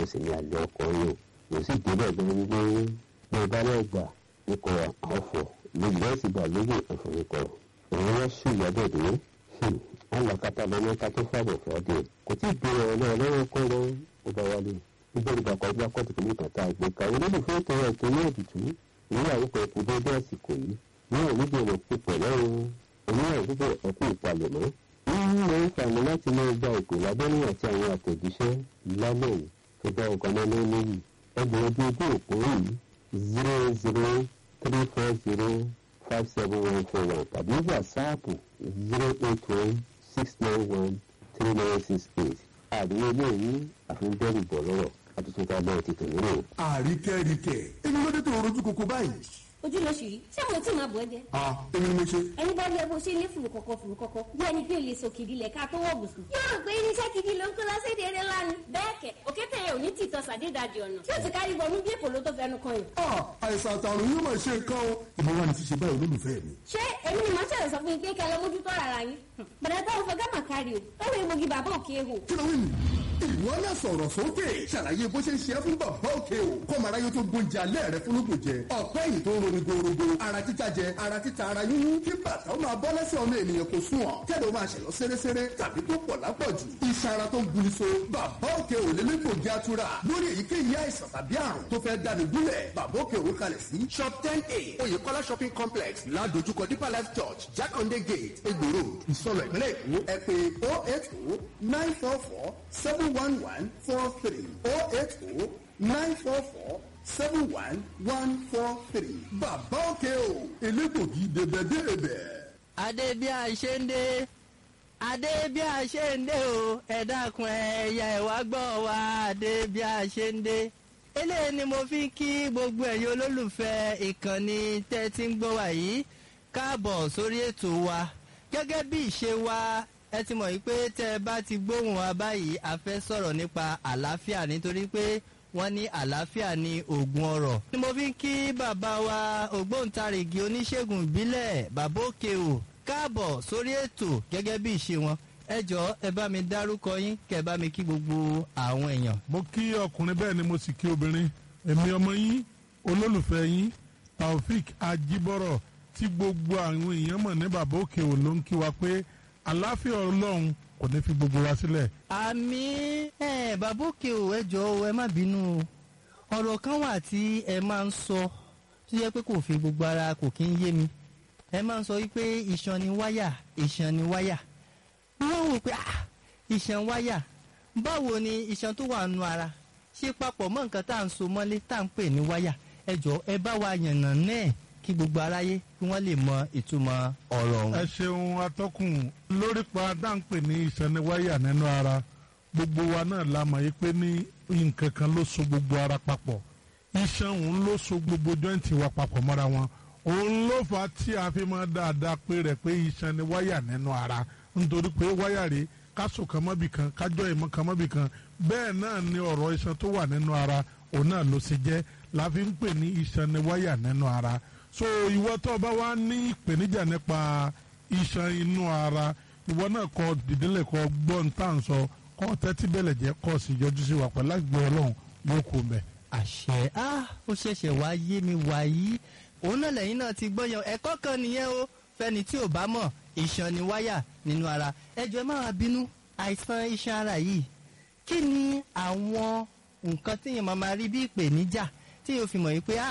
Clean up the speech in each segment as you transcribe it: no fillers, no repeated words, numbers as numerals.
kò sì ní alẹ́ ọkọ̀ yìí kò sì débẹ̀ gan wípé bí ọba náà gbà ikọ̀ ọ̀fọ̀ lójú láti gbà lójú àforíkọ̀ òun wá sùn lábẹ́dẹ́ alàkàtà lọ mẹ́ta tó fàbọ̀ fọ́dẹ kò tí ì gbé ọ̀rọ̀ náà lọ́wọ́ kọ́ lọ ó bá wálé nígbà ìgbà kan gbá kọ́tù kìíní kan tá a gbé ka olólùfẹ́ tó rẹ̀ tó ní ètùtù ìyàwó kan kú dédé àsìkò yìí níwọ̀n níbi ọ̀nà púpọ̀ lọ́rùn oníyàwó púpọ̀ ẹ̀kú ìpalẹ̀mọ́ nínú ìfàmì láti máa gba ìpè lábẹ́rẹ́ àti àwọn àtẹ̀jíṣẹ́ lálẹ́ yìí tó bá ọkọ̀ náà lórí ẹgbẹ̀rún ojú òpó yìí 00340571141 tàbí wàsáàpù 08169139968 àdúgbò eléyìí àfihàn bọ̀ lọ́rọ̀ àtúntò ká lọ́ọ̀ ti tẹ̀lé rẹ̀. àríkẹ́ríkẹ́ èmi ló dé tó rojú koko báyìí. ojú ló ṣì rí ṣé mo tí máa bọ̀ ẹ́ jẹ́. èmi ni mo ṣe. ẹni bá rí ẹ bó ṣe ní fùrùkọ̀kọ̀ bí ẹni pé lè sòkìdí lẹ̀ ká tó wọ̀ bùsùn. yóò rò pé irinṣẹ́ gidi ló ń kó lọ sí èdè eré lánàá. bẹ́ẹ̀ kẹ̀ òkété yẹn ò ní tìtọ́ sàdédàjì ọ̀nà tí ó ti kárí wọnú bí èkó ló tó fẹnu kan yìí. àìsàn àtàrùn yóò máa ṣe nǹkan o. ìmọ̀ wa ni ti ṣe báyìí olólùfẹ́ mi. ṣé èmi ni màá ṣẹlẹ̀ sọ fún yín pé kẹlẹ́ mójútó ara yín. bàdà táwọn fẹ́ gámà kárí o táwọn egbògi bàbá òkè hò. kí ló wí nù. ìwọ náà sọ̀rọ̀ sókè ṣàlàyé bó ṣe ń ṣe é fún bàbá òkè o kọ́mọ aráyé tó gbóúnjẹ alẹ́ rẹ fún lóògùn jẹ ọ̀pẹ́ yìí tó ń roni gorogo ara títa jẹ ara títa ara yúnyún kí bàtà ó máa bọ́ lẹ́sẹ̀ ọmọ ènìyàn kò sún ọ̀ kẹ́lẹ́ ó máa ṣẹ̀yọ́ sẹ́rẹ́sẹ́rẹ́ tàbí tó pọ̀ lápọ̀jù iṣan ara tó ń guni so bàbá òkè ò lè lẹ́gbògi atura lórí èyíkéyìí àìsàn tàbí àrùn tó fẹ́ dáni gúnlẹ̀ bàbá òkè ò kalẹ̀ sí shop 10A Oyèkọ́lá shopping complex ládojúkọ Deeper Life Church Jakande Gate Egbò Road Ìsọ̀lọ̀ ìpínlẹ̀ Èkó ẹ pè 08094471143 08094471143 bàbá òkè o elégbògi débẹ̀débẹ̀. adé bí a ṣe ń dé o ẹ dákun ẹ̀yà ẹ̀wá gbọ́ wa adé bí a ṣe ń dé eléyìí ni mo fi ń kí gbogbo ẹ̀yin olólùfẹ́ ìkànnì tẹ́ tí ń gbọ́ wa yìí káàbọ̀ sórí ètò wa gẹ́gẹ́ bí ìṣe wa ẹ ti mọ̀ yìí pé tẹ́ ẹ bá ti gbóhùn wa báyìí a fẹ́ sọ̀rọ̀ nípa àlàáfíà nítorí pé wọ́n ní àlàáfíà ní oògùn ọrọ̀. ni mo fi ń kí bàbá wa ògbóǹtarìgì oníṣègùn ìbílẹ̀ bàbá òkè o káàbọ̀ sórí ètò gẹ́gẹ́ bí ìṣe wọn ẹ jọ̀ọ́ ẹ bá mi dárúkọ yín kẹ́ ẹ bá mi kí gbogbo àwọn èèyàn. mo kí ọkùnrin bẹ́ẹ̀ ni mo sì kí obìnrin èmi ọmọ yín olólùfẹ́ yín Taofik Ajibọrọ tí gbogbo àwọn èèyàn mọ̀ ní bàbá òkè ò ló ń kí wa pé àlàáfíà Ọlọ́run kò ní fi gbogbo wa sílẹ̀. àmín bàbá òkè ò ẹ jọ̀ọ́ ẹ má bínú ọ̀rọ̀ kan wà tí ẹ máa ń sọ tó yẹ pé kò fi gbogbo ara kò kí ń yé mi ẹ máa ń sọ wípé iṣan ni wáyà wọ́n wò pé iṣan wáyà báwo ni iṣan tó wà nù ara ṣe papọ̀ mọ́ nǹkan tá à ń so mọ́lé tá à ń pè ní wáyà ẹ jọ̀ọ́ ẹ bá wa yànnà náà kí gbogbo aráyé kí wọ́n lè mọ ìtumọ̀ ọ̀rọ̀ ọ̀hún. ẹ ṣeun atọ́kùn lórí pa dáńpẹ̀ ní iṣan ni wáyà nínú ara gbogbo wa náà la mọ̀ yìí pé ní nǹkan kan ló so gbogbo ara papọ̀ iṣan òun ló so gbogbo jọ́ǹtì wa papọ̀ mọ́ra wọn òun ló fà á tí a fi máa dáadáa pé rẹ̀ pé iṣan ni wáyà nínú ara nítorí pé wáyà rèé kásò kan mọ́bì kan kájọ́ ìmọ̀ kan mọ́bì kan bẹ́ẹ̀ náà ni ọ̀rọ̀ iṣan tó wà nínú ara òun náà ló ṣe jẹ́ la fi ń pè ní iṣan ni wáyà nínú ara so ìwọ tó bá wá ní ìpèníjà nípa iṣan inú ara ìwọ náà kọ dìdílẹ̀ kọ gbọ́n tá à ń sọ kọ tẹ́tí bẹ̀lẹ̀ jẹ́ kọ sí yọjú sí wa pẹ̀lú àgbẹ̀ Ọlọ́run yóò kó mẹ́. àṣẹ ó ṣẹ̀ṣẹ̀ wá yé mi wàyí òun náà lẹ́yìn náà ti gbọ́ yan ẹ̀kọ́ kan nìyẹn o fẹ́ni tí ò bá mọ̀ iṣan ni wáyà nínú ara ẹ jọ̀ọ́ ẹ má wá bínú àìsàn iṣan ara yìí kí ni àwọn nǹkan téèyàn máa rí bí ìpèníjà téèyàn fi mọ̀ yìí pé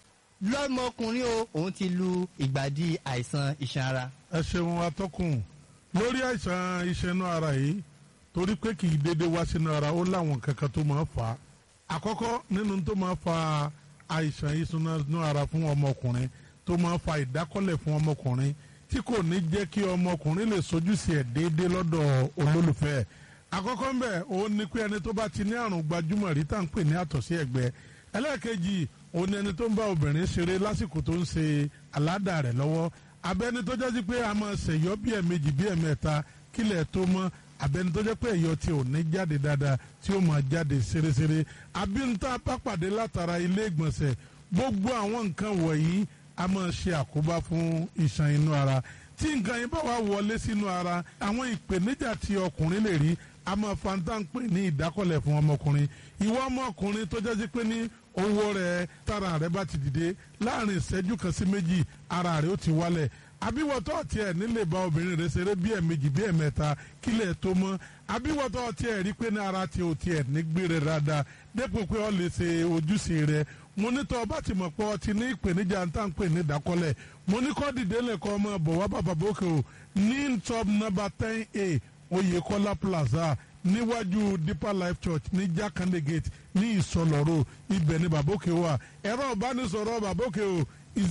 lọ́mọkùnrin o òun ti lu ìgbàdí àìsàn iṣan ara. ẹ ṣeun atọ́kùn lórí àìsàn iṣan inú ara yìí torí pé kì í dédé wá sínú ara ó láwọn kankan tó máa fà á àkọ́kọ́ nínú tó máa fa àìsàn iṣan inú ara fún ọmọkùnrin tó máa fa ìdákọ́lẹ̀ fún ọmọkùnrin tí kò ní jẹ́ kí ọmọkùnrin lè sojúṣe ẹ̀ déédéé lọ́dọ̀ olólùfẹ́ ẹ̀ àkọ́kọ́ ń bẹ̀ òun ni pé ẹni tó bá ti ní àrùn gbajúmọ̀ rí tá à ń pè ní àtọ̀sí ẹ̀gbẹ́ ẹlẹ́ẹ̀kejì òun ni ẹni tó ń bá obìnrin ṣeré lásìkò tó ń ṣe aládàá rẹ̀ lọ́wọ́ abẹ́ni tó jẹ́ sí pé a máa ṣèyọ́ bí ẹ̀mejì bí ẹ̀mẹ́ta kílẹ̀ tó mọ́ abẹ́ni tó jẹ́ pé ẹ̀yọ́ tí ò ní jáde dáadáa tí ó máa jáde ṣeréṣeré abínta bá pàdé látara ilé ìgbọ̀nsẹ̀ gbogbo àwọn nǹkan wọ̀nyí a máa ṣe àkóbá fún iṣan inú ara tí nǹkan yẹn bá wà wọlé sínú ara àwọn ìpèníjà tí ọkùnrin lè rí a máa fa ń tàn pè ní ìdákọ̀lẹ̀ fún ọmọkùnrin. Ìwọ ọmọkùnrin tó jẹ́ sí pé ní owó rẹ̀ tára rẹ̀ bá ti dìde láàrin ìṣẹ́jú kan sí méjì ara rẹ̀ ó ti wálẹ̀. Àbíwọ̀tọ́ tiẹ̀ nílé bá obìnrin rẹ̀ ṣeré bí ẹ̀ẹ̀mejì bí ẹ̀ẹ̀mẹ́ta kílẹ̀ tó mọ́. Àbíwọ̀tọ́ tiẹ̀ rí pé ní ara ti ò tiẹ̀ nígbére dáadáa dépò pé ọ lè ṣe ojúṣe rẹ̀. Mo ní tọ́ ọba ti mọ̀ pé ọ ti ní ìpèníjà ń tàn pè ní ìdákọ́lẹ̀. Mo ní kọ́ dìde lẹ́kọ̀ọ́ ọmọ bọ̀ wá bàbá bókè o ní top number 10A Oyèkọ́lá Plaza níwájú Deeper Life Church ní Jakande Gate ní Ìsọlọ́rọ̀ ibẹ̀ ní bàbókè wà. Ẹ̀rọ ìbánisọ̀rọ̀ bàbókè o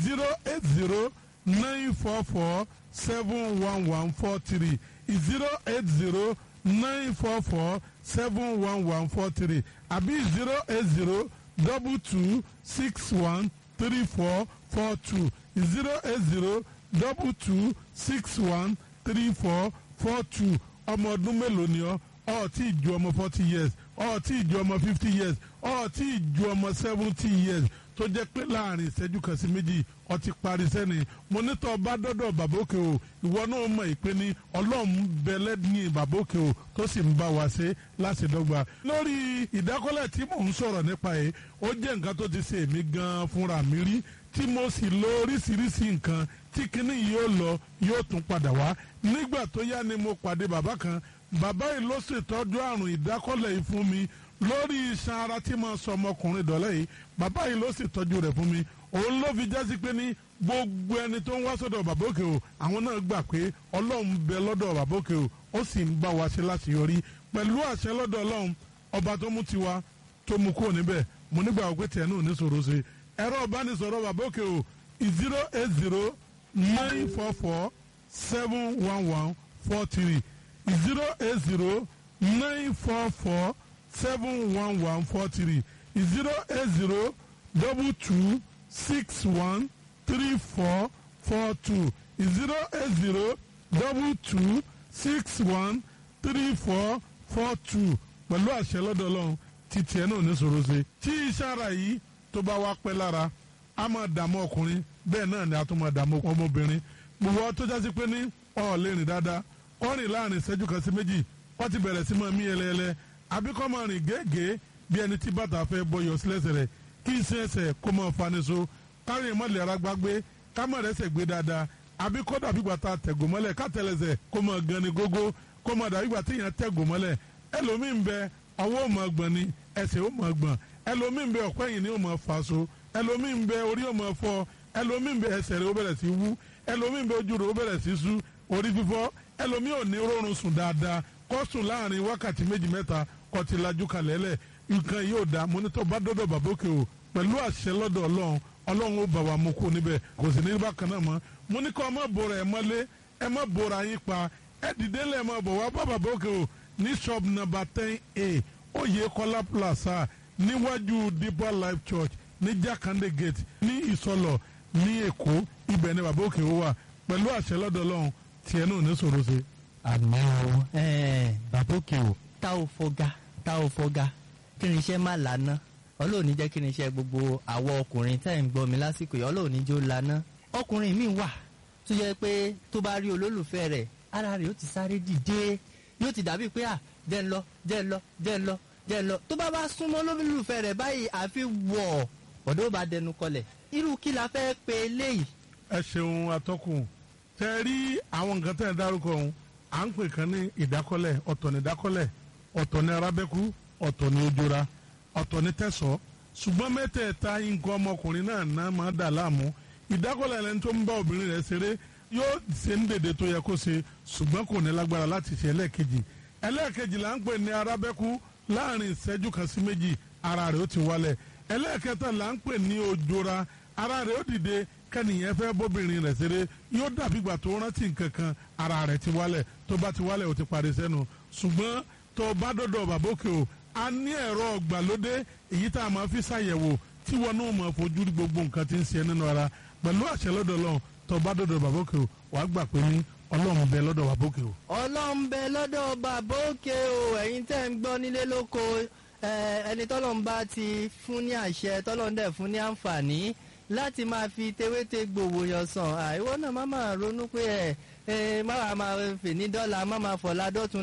080-944-71143 080-944-71143 àbí 080-2261-3442 080-2261-3442 ọmọ ọdún mélòó ni ọ́ tí ì ju ọmọ 40 years tí ì ju ọmọ 50 years tí ì ju ọmọ 70 years tó jẹ́ pé láàrin ìṣẹ́jú kan sí méjì ó ti parí sẹ́ni mo ní tọ́ bá dọ́dọ̀ bàbókè o ìwọ náà mọ̀ ìpè ní ọlọ́run bẹ̀lẹ́ ní bàbókè o tó sì ń bá wa ṣe láti dọ́gba. lórí ìdákọ́lẹ̀ tí mò ń sọ̀rọ̀ nípa yìí ó jẹ́ nǹkan tó ti ṣe èmi gan-an fúnra mi rí tí mo sì lo oríṣiríṣi nǹkan tí kinní yìí yóò lọ yóò tún padà wá nígbà tó yá ni mo pàdé bàbá kan bàbá yìí ló ṣètọ́jú àrùn ìdákọ́lẹ̀ yìí fún mi lórí iṣan ara tí mo sọ ọmọkùnrin dọ̀lẹ́ yìí bàbá yìí ló ṣètọ́jú rẹ̀ fún mi òun ló fi jásí pé ní gbogbo ẹni tó ń wá sọ́dọ̀ bàbókè o àwọn náà gbà pé ọlọ́run bẹ lọ́dọ̀ bàbókè o ó sì ń bá wa ṣe láṣeyọrí pẹ̀lú àṣẹ lọ́dọ̀ ọlọ́run ọba tó mú tiwa tó mú kúrò níbẹ̀ mo nígbà pé tiẹ̀ náà ní sọ̀rọ̀ ṣe ẹ̀rọ ìbánisọ̀rọ̀ bàbókè o 080-944-71143 080-944-71143 080-2261-3442 080-2261-3442 pẹ̀lú àṣẹ lọ́dọ̀ ọlọ́run tí tiẹ̀ náà ní sọ̀rọ̀ ṣe tí iṣẹ́ ara yìí tó bá wá pẹ́ lára a máa dààmú ọkùnrin bẹ́ẹ̀ náà ni a tún máa dààmú ọmọbìnrin gbogbo tó jásí pé ní ọ̀ lè rìn dáadáa kọ́ rìn láàrin ìṣẹ́jú kan sí méjì wọ́n ti bẹ̀rẹ̀ sí máa mí ẹlẹ́ẹlẹ́ àbí kọ́ máa rìn gẹ́gẹ́ bí ẹni tí bàtà fẹ́ bọyọ̀ sílẹ̀sẹ̀ rẹ̀ kí iṣẹ́ ẹsẹ̀ kó máa faniṣo kárìn mọ́lẹ̀ ara gbágbé ká má rẹ́sẹ̀ gbé dáadáa àbí kó dàbí gbàtà tẹ̀gò mọ́lẹ̀ ká tẹ̀lẹ̀sẹ̀ kó máa gan ni gógó kó máa dàbí gbàtà èèyàn tẹ̀gò mọ́lẹ̀ ẹlòmíín bẹ ọwọ́ ò máa gbọ̀n ni ẹsẹ̀ ò máa gbọ̀n ẹlòmíín bẹ ọ̀pẹ́ yìí ni ò máa fà so ẹlòmíín bẹ orí ò máa fọ́ ẹlòmíín bẹ ẹsẹ̀ rẹ̀ ó bẹ̀rẹ̀ sí wú ẹlòmíín bẹ ojú rẹ̀ ó bẹ̀rẹ̀ sí sú orí fífọ́ ẹlòmíín ò ní rọrùn sùn dáadáa kó sùn láàrin wákàtí méjì mẹ́ta kó ti lajú kalẹ̀ lẹ̀ nǹkan yóò dá mọ́nítọ́ bá dọ́dọ̀ bàbókè o pẹ̀lú àṣẹ lọ́dọ̀ ọlọ́run ó bà wá mú kó níbẹ̀ kò sì ní bákan náà mọ́ mo ní kó ẹ má bora ẹ mọ́lé ẹ má bora yín pa ẹ dìde lẹ́ẹ̀ má bọ̀ wá bá bàbókè o ní shop number 10A Oyèkọ́lá Plaza níwájú Deeper Life Church ní Jakande Gate ní Ìsọlọ̀ ní Èkó ibẹ̀ ni bàbókè o wà pẹ̀lú àṣẹ lọ́dọ̀ ọlọ́run tiẹ̀ náà ní sọ̀rọ̀ sí. àmọ́ bàbókè o tá ò fọgá kí ni iṣẹ́ má lànà ọlọ́ọ̀ni jẹ́ kí ni iṣẹ́ gbogbo àwọn ọkùnrin tẹ́ ń gbọ́ mi lásìkò yìí ọlọ́ọ̀ni jó lànà ọkùnrin mi wà tó yẹ pé tó bá rí olólùfẹ́ rẹ̀ ara rẹ̀ ó ti sáré dìde yóò ti dàbí pé jẹ́ ń lọ tó bá súnmọ́ olólùfẹ́ rẹ̀ báyìí àfi wọ̀ ọ̀dọ́ bá dẹnu kọlẹ̀ irú kí la fẹ́ pe léyìí. ẹ ṣeun atọ́kùn tẹ rí àwọn nǹkan tẹ́ ẹ dárúkọ ọ̀hún à ń pè kan ní ìdákọ́lẹ̀ ọ̀tọ̀ ní ìdákọ́lẹ̀ ọ̀tọ̀ ní arábẹ́kú ọ̀tọ̀ ní ojora ọ̀tọ̀ ní tẹ̀sọ́ ṣùgbọ́n mẹ́tẹ̀ẹ̀ta nǹkan ọmọkùnrin náà máa dà láàmú ìdákọ́lẹ̀ ẹni tó ń bá obìnrin rẹ̀ ṣeré yóò ṣe ń dèdè tó yẹ kó ṣe ṣùgbọ́n kò ní lágbára láti ṣe ẹlẹ́ẹ̀kejì là ń pè ní arábẹ́kú láàrin ìṣẹ́jú kan sí méjì ara rẹ̀ ó ti wálẹ̀ ẹlẹ́ẹ̀kẹta là ń pè ní ojora ara rẹ̀ ó dìde kẹ́nìyẹn fẹ́ bóbìnrin rẹ̀ ṣeré yóò dàbí ìgbà tó rántí nǹkan kan ara rẹ̀ ti wálẹ̀ tó bá ti wálẹ̀ ó ti parí sẹ́nu ṣùgbọ́n tó bá dọ̀dọ̀ bàbókè o a ní ẹ̀rọ ọ̀gbàlódé èyí tá a máa fi ṣàyẹ̀wò tí wọn náà máa fojú rí gbogbo nǹkan tí ń ṣe nínú ara pẹ̀lú àṣẹ lọ́dọ̀ Ọlọ́run tó bá dọ̀dọ̀ bàbókè o wàá gbà pé ní Ọlọ́run bẹ lọ́dọ̀ bàbókè o. Ọlọ́run bẹ lọ́dọ̀ bàbókè o ẹ̀yin tẹ́ ń gbọ́ nílé lóko ẹni tọ́lọ́run bá ti fún ní àṣẹ tọ́lọ́run dẹ̀ fún ní àǹfààní láti máa fi tewéte gbòòwò yàn sàn àìwọ́ náà má máa ronú pé má máa fè ní dọ́là má máa fọ̀la dọ́tunla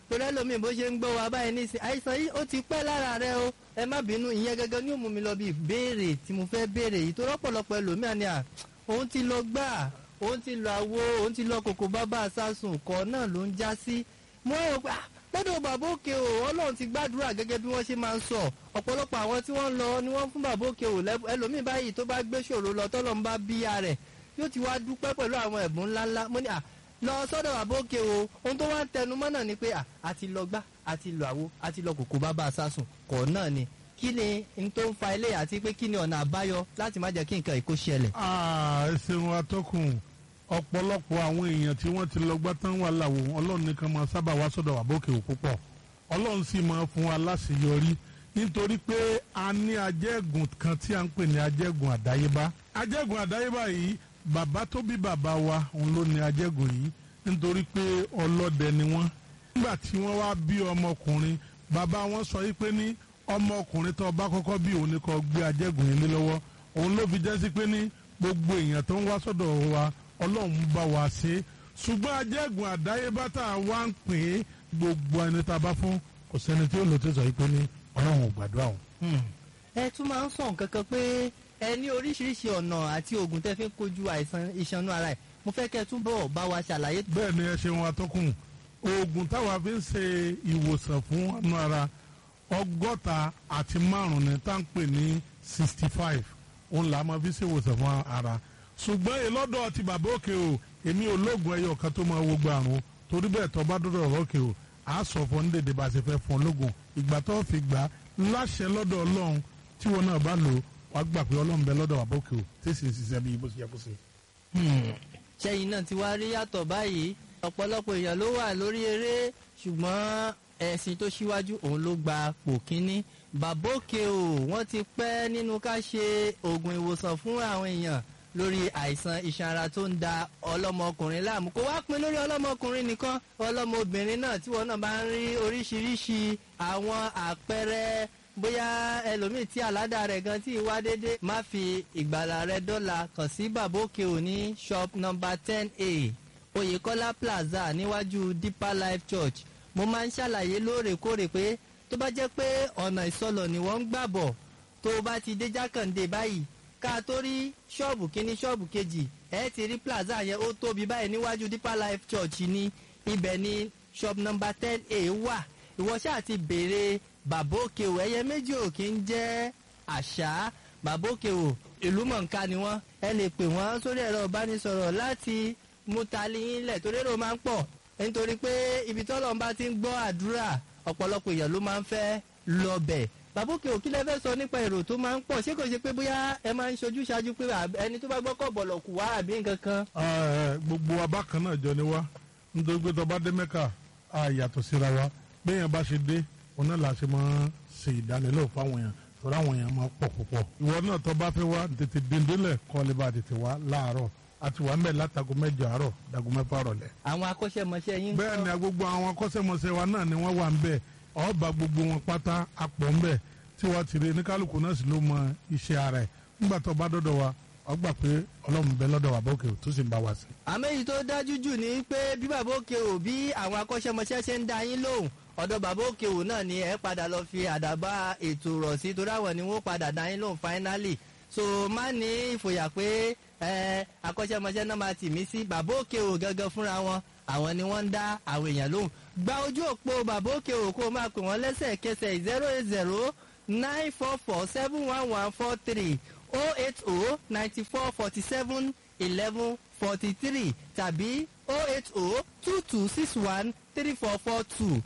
torí ẹlòmíì bó ṣe ń gbọ́ wa báyìí nísìn àìsàn yìí ó ti pẹ́ lára rẹ o ẹ má bínú ìyẹn gẹ́gẹ́ ní ó mú mi lọ bí ìbéèrè tí mo fẹ́ béèrè yìí tó rọ́pọ̀lọpọ̀ ẹlòmíà ni òun ti lọ gbà òun ti lọ àwo òun ti lọ kòkó bábà sásùn kọ́ náà ló ń já sí mo rò pé lọ́dọ̀ bàbá òkè o ọlọ́run ti gbàdúrà gẹ́gẹ́ bí wọ́n ṣe máa ń sọ ọ̀pọ̀lọpọ̀ àwọn tí wọ́n lọ ni wọ́n fún bàbá òkè o ẹlòmíì báyìí tó bá gbé ṣòro lọ tọ́lọ́run bá bíyà rẹ̀ yóò ti wá dúpẹ́ pẹ̀lú àwọn ẹ̀bùn ńláńlá mo ní lọ sọ́dọ̀ bàbá òkè o ohun tó wá ń tẹnu mọ́ náà ni pé àti lọ gbá àti lọ àwo àti lọ kòkó bábà sásùn kọ́ náà ni kí ni n tó ń fa ilé àti pé kí ni ọ̀nà àbáyọ láti má jẹ́ kí nǹkan ìkó ṣẹlẹ̀. ẹ ṣeun atọ́kùn ọ̀pọ̀lọpọ̀ àwọn èèyàn tí wọ́n ti lọ gbá tán wà láwo ọlọ́run nìkan máa sábà wá sọ́dọ̀ bàbá òkè o púpọ̀ ọlọ́run sì máa fún wa láṣeyọrí nítorí pé a ní ajẹ́gùn kan tí a ń pè ní ajẹ́gùn àdáyébá ajẹ́gùn àdáyébá yìí bàbá tó bí bàbá wa òun ló ní ajẹ́gùn yìí nítorí pé ọlọ́dẹ ni wọ́n nígbà tí wọ́n wá bí ọmọkùnrin bàbá wọn sọ yìí pé ní ọmọkùnrin tó bá kọ́kọ́ bí òun ni kó gbé ajẹ́gùn yìí lé lọ́wọ́ òun ló fi jẹ́ sí pé ní gbogbo èèyàn tó ń wá sọ́dọ̀ wa ọlọ́run bá wa ṣe ṣùgbọ́n ajẹ́gùn àdáyébá tá a wá ń pè é gbogbo ẹni tá a bá fún kò sẹ́ni tí ó lò tó sọ yìí pé ní ọlọ́run ò gbàdúrà o. ẹ tún máa ń sọ nǹkan kan pé ẹ ní oríṣiríṣi ọ̀nà àti oògùn tẹ́ fi ń kojú àìsàn ìṣanú ara ẹ̀ mo fẹ́ kẹ́ ẹ túbọ̀ bá wa ṣàlàyé. bẹ́ẹ̀ ni ẹ ṣeun atọ́kùn oògùn táwa fi ń ṣe ìwòsàn fún ọ̀nà ara 155 ni tá à ń pè ní 65 òun là á máa fi ṣe ìwòsàn fún ara ṣùgbọ́n ìlọ́dọ̀ ti bàbá òkè o èmi ò lóògùn ẹyọ kan tó máa wo gba àrùn torí bẹ́ẹ̀ tó bá dọ́dọ̀ ọ̀rọ̀ òkè o à á sọ fún ní dèdè bá a ṣe fẹ́ fún ọ lóògùn ìgbà tó fi gbà láṣẹ lọ́dọ̀ ọlọ́run tí wọn náà bá lò wàá gbà pé ọlọ́run bẹ lọ́dọ̀ bàbá òkè o tí sì ń ṣiṣẹ́ bí ibo ṣe yẹ kó ṣe. ṣẹ́yìn náà ti wá rí yàtọ̀ báyìí ọ̀pọ̀lọpọ̀ èèyàn ló wà lórí eré ṣùgbọ́n ẹ̀sìn tó ṣíwájú òun ló gba pò kínní bàbá òkè o wọ́n ti pẹ́ nínú ká ṣe oògùn ìwòsàn fún àwọn èèyàn lórí àìsàn iṣan ara tó ń da ọlọ́mọkùnrin láàmú kó wá pin lórí ọlọ́mọkùnrin nìkan ọlọ́mọbìnrin náà tí wọ́n náà bá ń rí oríṣiríṣi àwọn àpẹẹrẹ bóyá ẹlòmíì tí àládà rẹ̀ gan tí wá dédé má fi ìgbàlà rẹ̀ dọ́là kàn sí bàbá òkè o ní shop number 10A Oyèkọ́lá Plaza níwájú Deeper Life Church mo máa ń ṣàlàyé lóòrèkóòrè pé tó bá jẹ́ pé ọ̀nà ìsọlọ̀ ni wọ́n ń gbà bọ̀ tó bá ti dé Jákàndé báyìí ká tó rí ṣọ́ọ̀bù kínní ṣọ́ọ̀bù kejì ẹ ti rí plaza yẹn ó tóbi báyìí níwájú Deeper Life Church ní ibẹ̀ ní shop number 10A wà ìwọ ṣáà ti béèrè bàbá òkè o ẹyẹ méjì ò kí ń jẹ́ àṣà bàbá òkè o ìlú mọ̀ǹká ni wọ́n ẹ lè pè wọ́n sórí ẹ̀rọ ìbánisọ̀rọ̀ láti mú tali yín lẹ̀ torí èrò máa ń pọ̀ nítorí pé ibi tọ́lọ́run bá ti ń gbọ́ àdúrà ọ̀pọ̀lọpọ̀ èèyàn ló máa ń fẹ́ lọ bẹ̀ bàbá òkè ò kí lẹ fẹ́ sọ nípa èrò tó máa ń pọ̀ ṣé kò ṣe pé bóyá ẹ máa ń ṣojú ṣáájú pé ẹni tó bá gbọ́ kọ̀ bọ̀lọ̀ kù wá àbí nǹkan kan. gbogbo abákan náà jọ ni wá nítorí pé tó bá dé Mẹ́kà a yàtọ̀ síra wa béèyàn bá ṣe dé òun náà la ṣe máa ṣe ìdánilẹ́wò fáwọn èèyàn torí àwọn èèyàn máa pọ̀ púpọ̀. ìwọ náà tó bá fẹ́ wá tètè dèndélẹ̀ kọ́ lè bá tètè wá láàárọ̀ àti wà mẹ́ látago 7 àárọ̀ dago 6 rọ̀lẹ́. àwọn akọ́ṣẹ́mọṣẹ́ yín. bẹ́ẹ̀ ni gbogbo àwọn akọ́ṣẹ́mọṣẹ́ wa náà ni wọ́n wà ń bẹ̀ ọba gbogbo wọn pátá apọ̀ ń bẹ̀ tí wọ́n ti rí ní kálukú náà sì ló mọ iṣẹ́ ara ẹ̀ nígbà tó bá dọ́dọ̀ wa ọgbà pé ọlọ́run bẹ lọ́dọ̀ bàbá òkè tó sì ń bá wa sí. àmọ́ èyí tó dájú jù ni pé bí bàbá òkè ò bí àwọn akọ́ṣẹ́mọṣẹ́ ṣe ń dá yín lóhùn ọ̀dọ̀ bàbá òkè ò náà ni ẹ padà lọ fi àdàbà ètò rọ̀ sí torí àwọn ni wọ́n padà dá yín lóhùn finally so má ní ìfòyà pé akọ́ṣẹ́mọṣẹ́ náà máa tì mí sí bàbá òkè ò gangan fúnra wọn àwọn ni wọ́n ń dá àwọn èèyàn lóhùn gba ojú òpó bàbá òkè ò kó o máa pè wọ́n lẹ́sẹ̀kẹsẹ̀ 080-944-71143 080-9447-1143 tàbí 080-2261-3442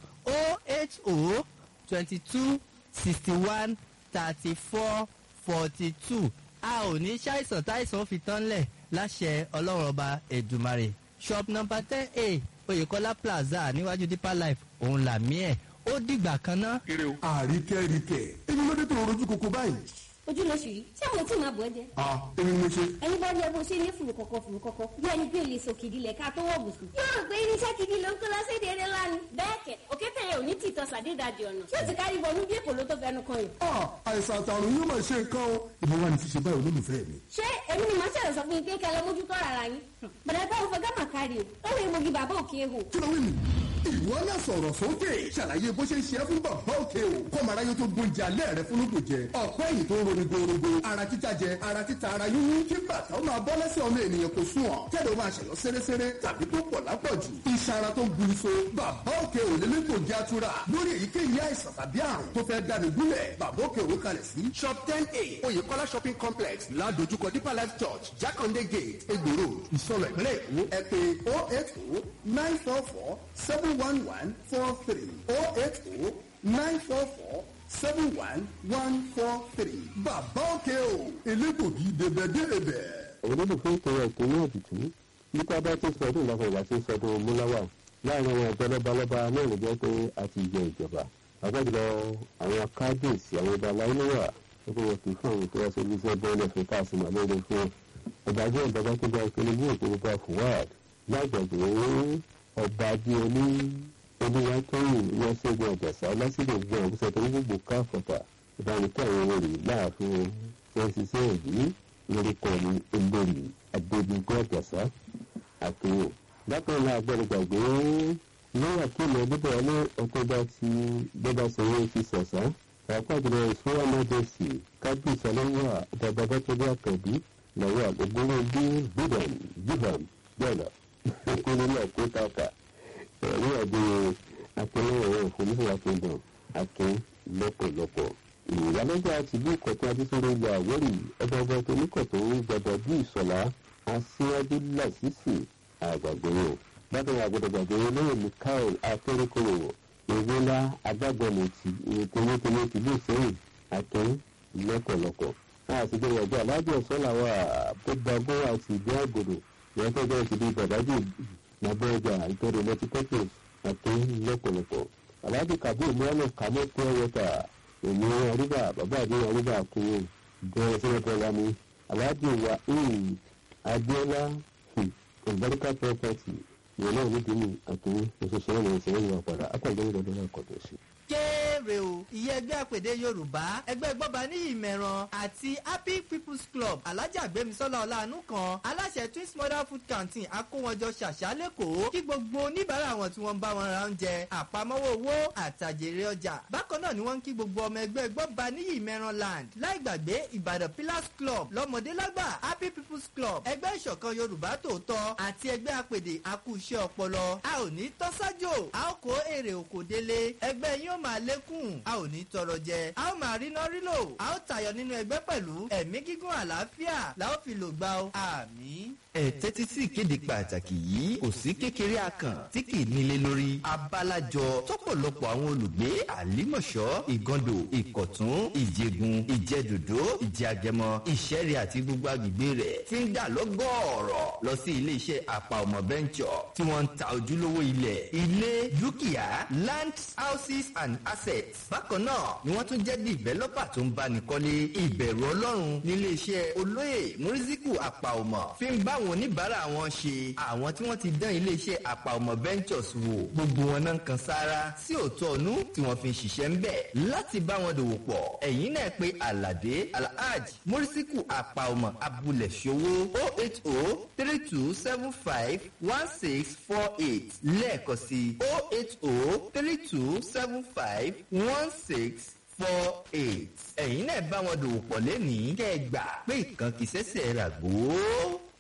080-2261-3442 a ò ní ṣàìsàn táìsàn fi tán lẹ̀ láṣẹ ọlọ́run ọba Èdùmàrè shop number 10A Oyèkọ́lá Plaza níwájú Deeper Life òun làmí ẹ̀ ó dìgbà kan ná. àríkẹ́ríkẹ́ èmi ló dé tó rojú koko báyìí. ojú lóṣù yìí ṣé àwọn tí màá bọ̀ ẹ́ jẹ́. èmi ni mo ṣe. ẹni bá rí ẹ bó ṣe ní fùrùkọ̀kọ̀ bí ẹni pé lè so kìdí lẹ̀ ká tó wọ̀ bùsùn. yóò rò pé irinṣẹ́ kìdí ló ń kó lọ sí èdè eré lánàá. bẹ́ẹ̀ kẹ̀ òkété yẹn ò ní tìtọ́ sàdédàjì ọ̀nà tí ó ti kárí wọnú bí èkó ló tó fẹnu kan yìí. àìsàn àtàrùn yóò máa ṣe nǹkan o. ìbọn wa ni ti ṣe báyìí olólùfẹ́ mi. ṣé èmi ni màá ṣẹlẹ̀ sọ fún yín pé kẹlẹ́ mójútó rárá yín. bẹ̀rẹ̀ bá òun fẹ́ gámà kárí o ó lè mogi bàbá òkè ehò. kí ló wí nì. ìwọ náà sọ̀rọ̀ sókè ṣàlàyé bó ṣe ń ṣe é fún bàbá òkè o kọ́mọ̀ráyé tó gbóúnjẹ alẹ́ rẹ fúnlùkùn jẹ ọ̀pẹ́ yìí tó ń roni gorogo ara títa jẹ ara títa ara yúnyún kí bàtà ó máa bọ́ lẹ́sẹ̀ ọmọ ènìyàn kò sún ọ̀ kẹ́lẹ́ ó máa ṣẹ̀yọ́ séréséré tàbí tó pọ̀ lápọ̀jù iṣan ara tó gburu so bàbá òkè ò lélẹ́kọ̀ọ́ jẹ́ àtúrà lórí èyíkéyìí àìsàn tàbí àrùn tó fẹ́ dáni gúnlẹ̀ bàbá òkè òwe kalẹ̀ sí shop 10A oyèkọ́lá shopping complex ládojúkọ deeper life church jákàndé gate egbòro ìsọ̀rọ̀ ìpínlẹ̀ èkó ẹ pè 080-944-71143 bàbá òkè o elégbògi débẹ̀débẹ̀. olólùfẹ́ ìtọ́wọ́ ìpínlẹ̀ èkìtì nípa bá ti sọdún ìlànà ìwà tí ń sọdún múláwà láàrin àwọn àjọ lọ́balọ́ba náà ló jẹ́ pé a ti jẹ ìjọba àgbàjọ àwọn kábíyèsí àwọn ọba aláìníwà wípé wọn kì í fún àwọn tó wá sí iléeṣẹ́ bọ́ọ̀lù ẹ̀fọ́ káàsìmọ̀ lórí fún ìdájọ́ ìjọba tó gba ìpínlẹ̀ ní òkú bá fuwad lágbàgbé ọba adéolú olúwatóyìn wọ́sẹ̀gun àjàsá lásìkò gbọ́n ọ̀gbọ́sẹ̀ tó ń gbogbo káfọ̀tà ìbánikẹ́ àwọn olórí láàfin wọn ṣiṣẹ́ ìdí lórúkọ ní olórí adébígbé àjàsá àtúnyò bákan náà gbọ́dọ̀ gbàgbé lọ́wọ́ kílọ̀ bíbẹ̀ ní ọ̀tọ́ba ti gbọ́dọ̀ sọ̀rọ̀ ti sọ̀sán àpàjùlọ ìṣúra mọ́jọ́sì kábíyèsí ọlọ́wọ́ ọ̀dọ̀dọ̀ tó bí àkàbí lọ́wọ́ àgbègbè bí bíbọ̀n bẹ́ẹ̀lọ ìpínlẹ̀ náà kó tàkà ní ọdún akínlẹ́wọ̀n òfurufú kingdom akin lọ́pọ̀lọpọ̀ ìyálọ́jà ti bí ìkọ̀tún adísọ́rọ̀ ilẹ̀ àwórì ọgbọgbọ tó níkọ̀tún gbọdọ̀ bí ìsọ̀lá aṣíwájú lásìsì àgbàgbọ́nù bákan àgbọ̀dọ̀gbàgbọ́ olóyè mikael akérèkọ́rò ìwélá agbábọ́ọ̀lù ti ìrètòlétòlé ti bí ìsẹ́yìn akin lọ́pọ̀lọpọ̀ àtijọ́ ìyàgbọ́ alájọ sọ́làwà tó gbàgbọ́ àti ìdí àgbòdò ìyàtọ̀jọ́ ti di bàbájì lábẹ́ ọjà ìtọ́rọ̀ lọ́tíkọ́tì akin lọ́pọ̀lọpọ̀ alájọ kàbí ìmọ̀ràn kàmọ́ pé wọ́tà èmi àríbà bàbá àbí àríbà kúrò bẹ́ẹ̀ sẹ́nẹ̀tọ̀ lámì alájọ wa adéọlá ìbáríkà property ìyẹn náà nídìí ní àtúnyẹ òṣìṣẹ́ náà ṣe ń wà padà àpàgbẹ́ ìrọ̀lẹ́ náà kọ̀tọ̀ sí. kéré o ìyẹn ẹgbẹ́ àpèdè yorùbá ẹgbẹ́ gbọ́ba ní ìmẹ̀ràn àti happy people's club alájà gbémisọ́lá ọláàánú kan aláṣẹ twins mother food canteen akówọjọ ṣàṣà lẹ́kọ̀ọ́ kí gbogbo oníbàárà wọn tí wọ́n ń bá wọn ra oúnjẹ àpamọ́wọ́ owó àtàjèrè ọjà bákan náà ni wọ́n ń kí gbogbo ọmọ ẹgbẹ́ gbọ́ba ní ìmẹ̀ràn land láì gbàgbé ìbàdàn pillars club lọ́mọdé lágbà happy people's club ẹgbẹ́ ìṣọ̀kan yorùbá tòótọ́ àti ẹgbẹ́ àpèdè akúṣẹ́ ọpọlọ a ò ní tọ́sájò a ó kó èrè òkò délé ẹgbẹ́ yín ó máa lékún a ò ní tọrọ jẹ a ó máa ríná rílò a ó tayọ nínú ẹgbẹ́ pẹ̀lú ẹ̀mí gígùn àlàáfíà la ó fi lò gbà ó àmín. ẹ tẹ́tí sí ìkéde pàtàkì yìí kò sí kékeré akàn tí kì í nílé lórí abálájọ tọ́pọ̀lọpọ̀ àwọn olùgbé àlímọ̀ṣọ́ ìgàndò ìkọ̀tún ìjẹ̀gùn ìjẹ̀dòdó ìjẹ̀àgẹmọ ìṣẹ̀rẹ̀ àti gbogbo agbègbè rẹ̀ ti ń dà lọ́gọ́ọ̀rọ̀ lọ sí iléeṣẹ́ àpà ọmọ bẹ́ńkọ̀ tí wọ́n ń ta ojúlówó ilẹ̀ ilé dúkìá land houses and assets bákan náà ni wọ́n tún jẹ́ developer tó ń báni kọ́lé ìbẹ̀rù ọlọ́run níléeṣẹ́ olóyè mùrísíkù àpà ọmọ fi ń bá àwọn oníbàárà wọn ṣe àwọn tí wọ́n ti dán iléeṣẹ́ àpà ọmọ ventures wò gbogbo wọn náà ń kan sára sí òótọ́ ọ̀nú tí wọ́n fi ń ṣiṣẹ́ ń bẹ̀ láti bá wọn dòwò pọ̀ ẹ̀yin náà pé aládé alhaj mùrísíkù àpà ọmọ abúlé ṣòwò 08032751648 lẹ́ẹ̀kan sí 08032751648 ẹ̀yin náà bá wọn dòwò pọ̀ lẹ́nìí kẹ́ ẹ gbà pé ìkànkì sẹ́sẹ̀ rà gbòó.